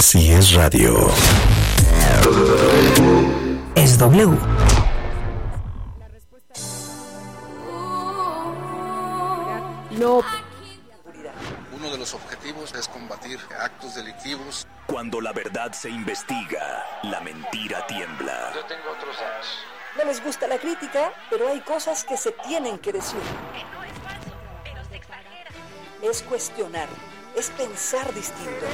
Así es radio. Es W. No. Uno de los objetivos es combatir actos delictivos. Cuando la verdad se investiga, la mentira tiembla. Yo tengo otros datos. No les gusta la crítica, pero hay cosas que se tienen que decir. Es cuestionar, es pensar distinto.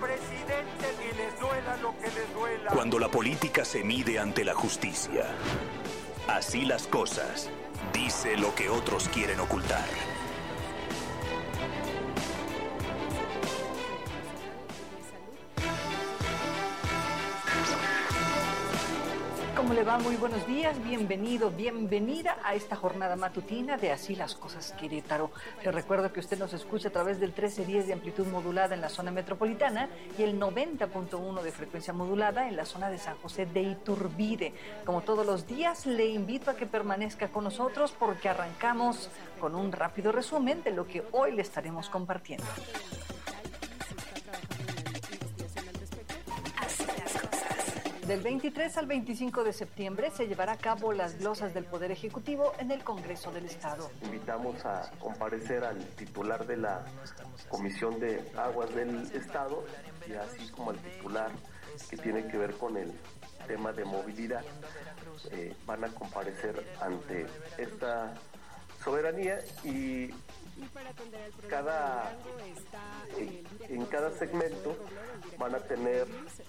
Cuando la política se mide ante la justicia. Así las cosas. Dice lo que otros quieren ocultar. ¿Cómo le va? Muy buenos días, bienvenido, bienvenida a esta jornada matutina de Así las Cosas Querétaro. Le recuerdo que usted nos escucha a través del 1310 de amplitud modulada en la zona metropolitana y el 90.1 de frecuencia modulada en la zona de San José de Iturbide. Como todos los días, le invito a que permanezca con nosotros porque arrancamos con un rápido resumen de lo que hoy le estaremos compartiendo. Del 23 al 25 de septiembre se llevará a cabo las glosas del Poder Ejecutivo en el Congreso del Estado. Invitamos a comparecer al titular de la Comisión de Aguas del Estado y así como al titular que tiene que ver con el tema de movilidad. Van a comparecer ante esta soberanía y en cada segmento van a tener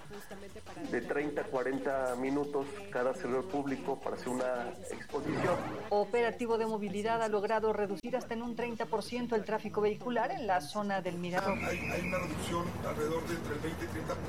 de 30 a 40 minutos cada servidor público para hacer una exposición. Operativo de movilidad ha logrado reducir hasta en un 30% el tráfico vehicular en la zona del Mirador. Hay una reducción alrededor de entre el 20 y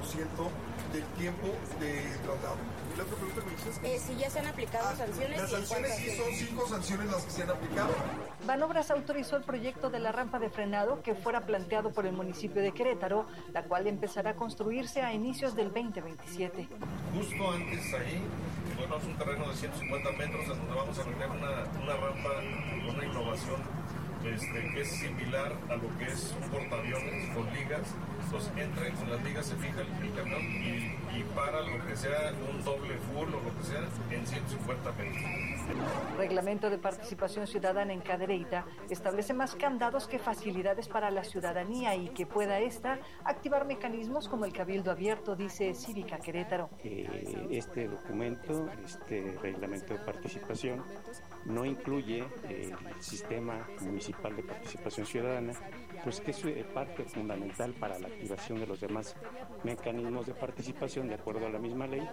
30% del tiempo de traslado. Y la otra pregunta que me dices si ya se han aplicado sanciones. Las sanciones sí son 5 sanciones las que se han aplicado. Banobras autorizó el proyecto de la rampa de frenado que fuera planteado por el municipio de Querétaro, la cual empezará a construirse a inicios del 2027. Justo antes ahí, encontramos un terreno de 150 metros en donde vamos a meter una rampa con una innovación que es similar a lo que es un portaaviones con ligas. Entonces entra y con las ligas se fija el camión y para lo que sea un doble full o lo que sea en 150 metros. Reglamento de participación ciudadana en Cadereyta establece más candados que facilidades para la ciudadanía y que pueda esta activar mecanismos como el cabildo abierto, dice Cívica Querétaro. Este documento, este reglamento de participación, no incluye el sistema municipal de participación ciudadana, pues que es parte fundamental para la activación de los demás mecanismos de participación de acuerdo a la misma ley.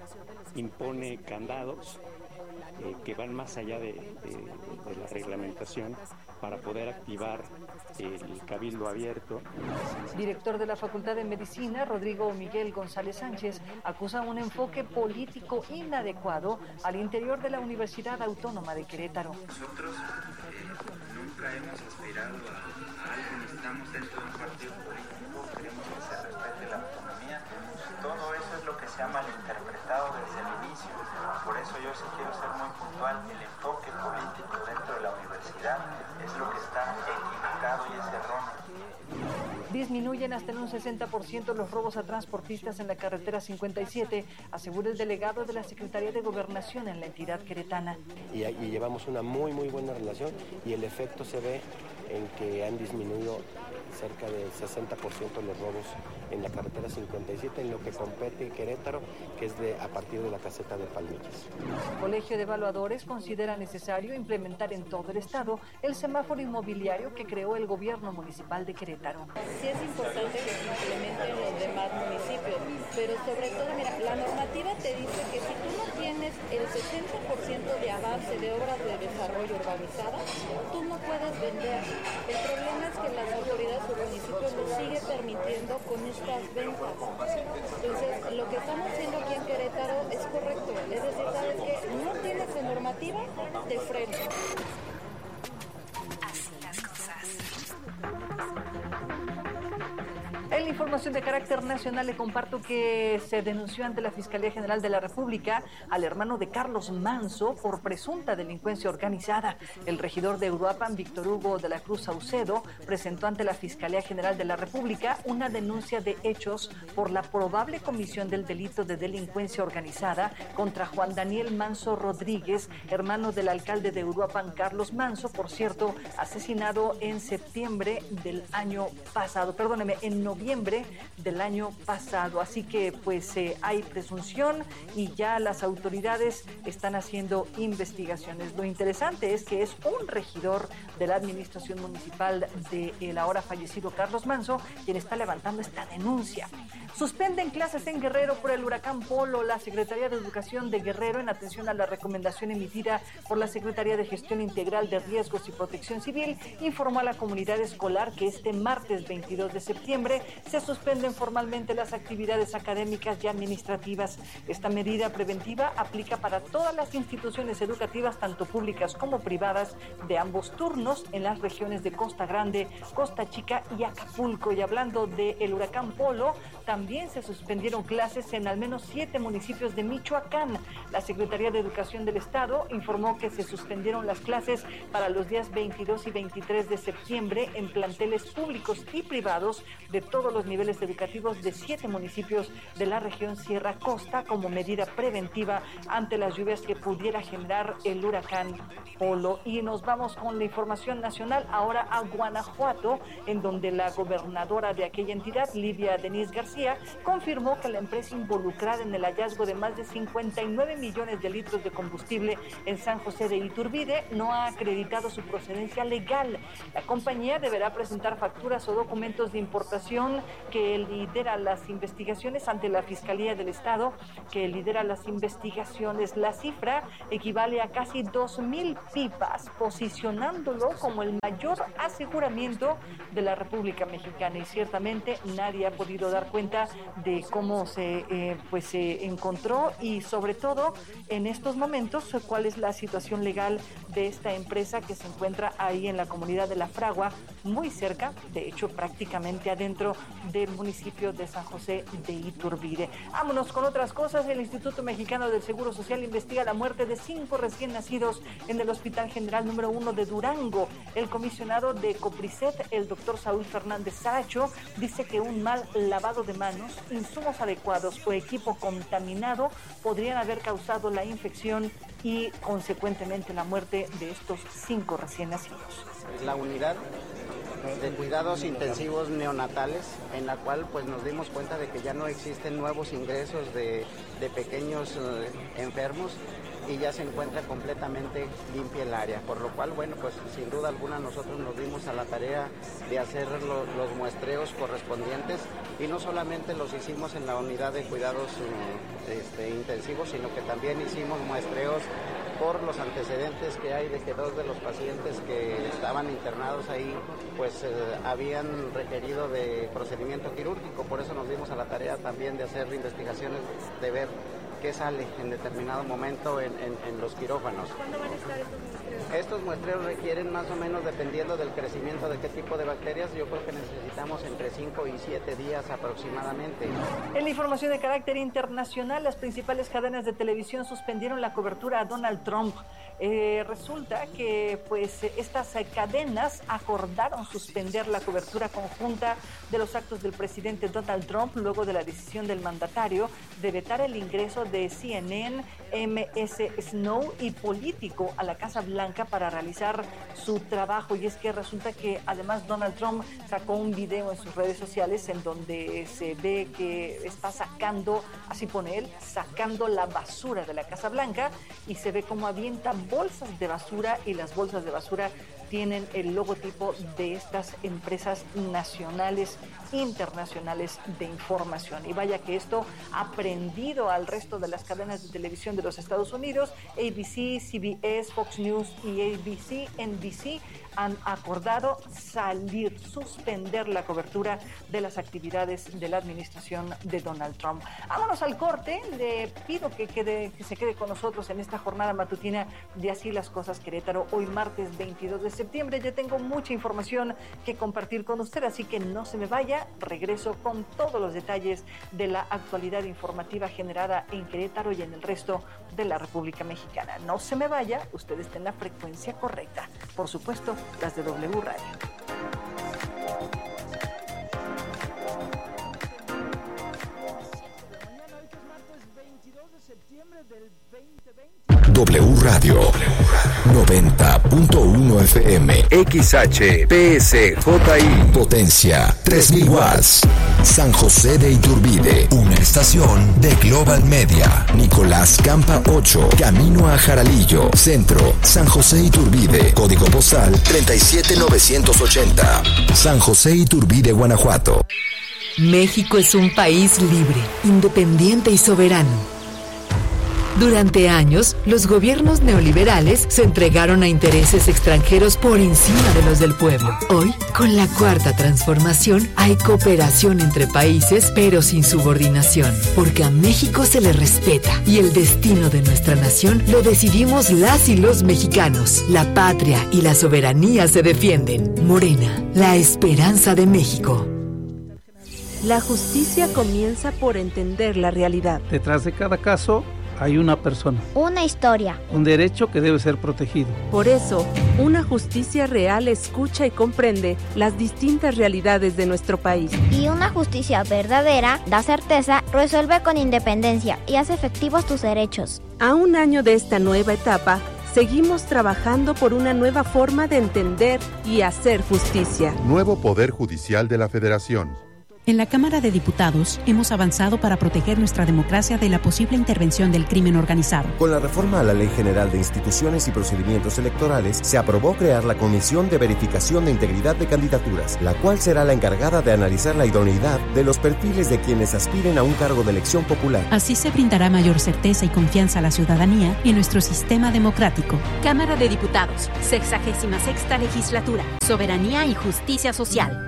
Impone candados que van más allá de la reglamentación para poder activar el cabildo abierto. Director de la Facultad de Medicina, Rodrigo Miguel González Sánchez, acusa un enfoque político inadecuado al interior de la Universidad Autónoma de Querétaro. Nosotros nunca hemos aspirado a algo, ni estamos dentro de un partido político, queremos que se respete la autonomía. Todo eso es lo que se ha malinterpretado desde el inicio. Por eso yo sí quiero ser muy puntual. El enfoque político dentro de la universidad es lo que está equivocado y es erróneo. Disminuyen hasta en un 60% los robos a transportistas en la carretera 57, asegura el delegado de la Secretaría de Gobernación en la entidad queretana. Y llevamos una muy buena relación y el efecto se ve en que han disminuido cerca del 60% de los robos en la carretera 57, en lo que compete Querétaro, que es a partir de la caseta de Palmillas. El Colegio de Evaluadores considera necesario implementar en todo el estado el semáforo inmobiliario que creó el gobierno municipal de Querétaro. Sí es importante que se implemente en los demás municipios, pero sobre todo, mira, la normativa te dice que si tú no tienes el 60% de avance de obras de desarrollo urbanizadas, tú no puedes vender. El problema es que las autoridades o municipios lo sigue permitiendo con estas ventas. Entonces, lo que estamos haciendo aquí en Querétaro es correcto. Es decir, ¿sabes qué? No tienes la normativa, te freno. El informe información de carácter nacional le comparto que se denunció ante la Fiscalía General de la República al hermano de Carlos Manso por presunta delincuencia organizada. El regidor de Uruapan, Víctor Hugo de la Cruz Saucedo, presentó ante la Fiscalía General de la República una denuncia de hechos por la probable comisión del delito de delincuencia organizada contra Juan Daniel Manso Rodríguez, hermano del alcalde de Uruapan, Carlos Manso, por cierto, asesinado en noviembre del año pasado. Así que pues hay presunción y ya las autoridades están haciendo investigaciones. Lo interesante es que es un regidor de la administración municipal del ahora fallecido Carlos Manso quien está levantando esta denuncia. Suspenden clases en Guerrero por el huracán Polo. La Secretaría de Educación de Guerrero, en atención a la recomendación emitida por la Secretaría de Gestión Integral de Riesgos y Protección Civil, informó a la comunidad escolar que este martes 22 de septiembre se suspenden formalmente las actividades académicas y administrativas. Esta medida preventiva aplica para todas las instituciones educativas, tanto públicas como privadas, de ambos turnos en las regiones de Costa Grande, Costa Chica y Acapulco. Y hablando del huracán Polo, también se suspendieron clases en al menos 7 municipios de Michoacán. La Secretaría de Educación del Estado informó que se suspendieron las clases para los días 22 y 23 de septiembre en planteles públicos y privados de todos los niveles educativos de 7 municipios de la región Sierra Costa como medida preventiva ante las lluvias que pudiera generar el huracán Polo. Y nos vamos con la información nacional ahora a Guanajuato, en donde la gobernadora de aquella entidad, Livia Denisse García, confirmó que la empresa involucrada en el hallazgo de más de 59 millones de litros de combustible en San José de Iturbide no ha acreditado su procedencia legal. La compañía deberá presentar facturas o documentos de importación que lidera las investigaciones ante la Fiscalía del Estado, que lidera las investigaciones. La cifra equivale a casi 2,000 pipas, posicionándolo como el mayor aseguramiento de la República Mexicana. Y ciertamente nadie ha podido dar cuenta de cómo se encontró y sobre todo en estos momentos cuál es la situación legal de esta empresa que se encuentra ahí en la comunidad de La Fragua, muy cerca, de hecho prácticamente adentro del municipio de San José de Iturbide. Vámonos con otras cosas. El Instituto Mexicano del Seguro Social investiga la muerte de 5 recién nacidos en el Hospital General número 1 de Durango. El comisionado de COPRISET, el doctor Saúl Fernández Saracho, dice que un mal lavado de manos, insumos adecuados o equipo contaminado podrían haber causado la infección y consecuentemente la muerte de estos 5 recién nacidos. La unidad de cuidados intensivos neonatales, en la cual pues nos dimos cuenta de que ya no existen nuevos ingresos de pequeños enfermos y ya se encuentra completamente limpia el área, por lo cual, bueno, pues sin duda alguna nosotros nos dimos a la tarea de hacer los muestreos correspondientes y no solamente los hicimos en la unidad de cuidados intensivos, sino que también hicimos muestreos por los antecedentes que hay de que 2 de los pacientes que estaban internados ahí pues habían requerido de procedimiento quirúrgico. Por eso nos dimos a la tarea también de hacer investigaciones, de ver qué sale en determinado momento en los quirófanos. ¿Cuándo van a estar estos muestreos? Estos muestreos requieren más o menos, dependiendo del crecimiento de qué tipo de bacterias, yo creo que necesitamos entre 5 y 7 días aproximadamente. En la información de carácter internacional, las principales cadenas de televisión suspendieron la cobertura a Donald Trump. Resulta que pues estas cadenas acordaron suspender la cobertura conjunta de los actos del presidente Donald Trump luego de la decisión del mandatario de vetar el ingreso de CNN, MS Snow y Político a la Casa Blanca para realizar su trabajo. Y es que resulta que además Donald Trump sacó un video en sus redes sociales en donde se ve que está sacando, así pone él, sacando la basura de la Casa Blanca y se ve como avienta bolsas de basura y las bolsas de basura tienen el logotipo de estas empresas nacionales, internacionales de información. Y vaya que esto ha prendido al resto de las cadenas de televisión de los Estados Unidos. ABC, CBS, Fox News y ABC, NBC han acordado suspender la cobertura de las actividades de la administración de Donald Trump. Vámonos al corte. Le pido que se quede con nosotros en esta jornada matutina de Así las Cosas Querétaro, hoy martes 22 de septiembre. septiembre. Ya tengo mucha información que compartir con usted, así que no se me vaya. Regreso con todos los detalles de la actualidad informativa generada en Querétaro y en el resto de la República Mexicana. No se me vaya, usted está en la frecuencia correcta. Por supuesto, las de W Radio. W Radio 90.1 FM XHPSJI Potencia 3000 watts San José de Iturbide, una estación de Global Media. Nicolás Campa 8, camino a Jaralillo, Centro, San José Iturbide, código postal 37980, San José Iturbide, Guanajuato. México es un país libre, independiente y soberano. Durante años, los gobiernos neoliberales se entregaron a intereses extranjeros por encima de los del pueblo. Hoy, con la Cuarta Transformación, hay cooperación entre países, pero sin subordinación, porque a México se le respeta y el destino de nuestra nación lo decidimos las y los mexicanos. La patria y la soberanía se defienden. Morena, la esperanza de México. La justicia comienza por entender la realidad. Detrás de cada caso hay una persona, una historia, un derecho que debe ser protegido. Por eso, una justicia real escucha y comprende las distintas realidades de nuestro país. Y una justicia verdadera da certeza, resuelve con independencia y hace efectivos tus derechos. A un año de esta nueva etapa, seguimos trabajando por una nueva forma de entender y hacer justicia. Nuevo Poder Judicial de la Federación. En la Cámara de Diputados hemos avanzado para proteger nuestra democracia de la posible intervención del crimen organizado. Con la reforma a la Ley General de Instituciones y Procedimientos Electorales, se aprobó crear la Comisión de Verificación de Integridad de Candidaturas, la cual será la encargada de analizar la idoneidad de los perfiles de quienes aspiren a un cargo de elección popular. Así se brindará mayor certeza y confianza a la ciudadanía y nuestro sistema democrático. Cámara de Diputados, 66ª Legislatura, Soberanía y Justicia Social.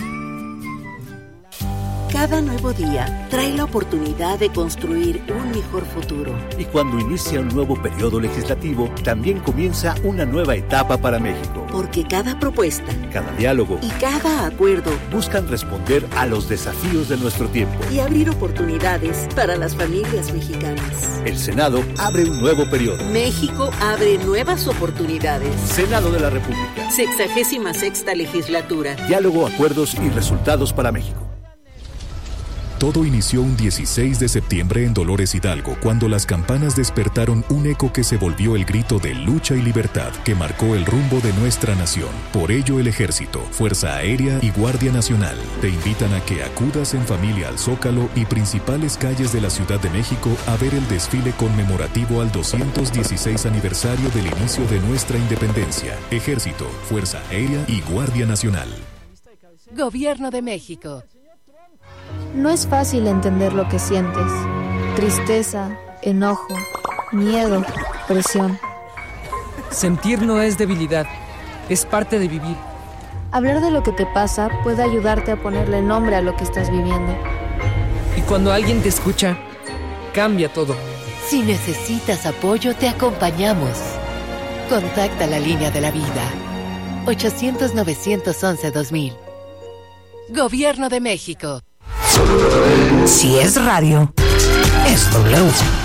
Cada nuevo día trae la oportunidad de construir un mejor futuro. Y cuando inicia un nuevo periodo legislativo, también comienza una nueva etapa para México. Porque cada propuesta, cada diálogo y cada acuerdo buscan responder a los desafíos de nuestro tiempo y abrir oportunidades para las familias mexicanas. El Senado abre un nuevo periodo. México abre nuevas oportunidades. Senado de la República. 66ª Legislatura. Diálogo, acuerdos y resultados para México. Todo inició un 16 de septiembre en Dolores Hidalgo, cuando las campanas despertaron un eco que se volvió el grito de lucha y libertad que marcó el rumbo de nuestra nación. Por ello, el Ejército, Fuerza Aérea y Guardia Nacional te invitan a que acudas en familia al Zócalo y principales calles de la Ciudad de México a ver el desfile conmemorativo al 216 aniversario del inicio de nuestra independencia. Ejército, Fuerza Aérea y Guardia Nacional. Gobierno de México. No es fácil entender lo que sientes. Tristeza, enojo, miedo, presión. Sentir no es debilidad, es parte de vivir. Hablar de lo que te pasa puede ayudarte a ponerle nombre a lo que estás viviendo. Y cuando alguien te escucha, cambia todo. Si necesitas apoyo, te acompañamos. Contacta la línea de la vida. 800-911-2000. Gobierno de México. Si es radio, es W.